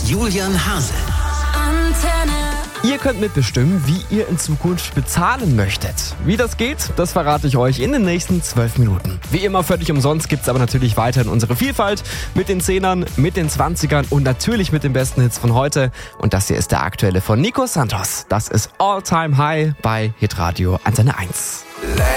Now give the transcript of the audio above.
Julian Hase. Ihr könnt mitbestimmen, wie ihr in Zukunft bezahlen möchtet. Wie das geht, das verrate ich euch in den nächsten 12 Minuten. Wie immer völlig umsonst gibt's aber natürlich weiterhin unsere Vielfalt mit den 10ern, mit den 20ern und natürlich mit den besten Hits von heute. Und das hier ist der aktuelle von Nico Santos. Das ist All Time High bei Hitradio Antenne 1.